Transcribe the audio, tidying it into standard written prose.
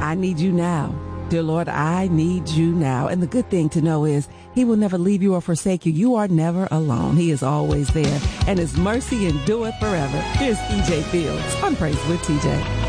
I need you now. Dear Lord, I need you now. And the good thing to know is he will never leave you or forsake you. You are never alone. He is always there. And his mercy endureth forever. Here's TJ Fields on Praise with TJ.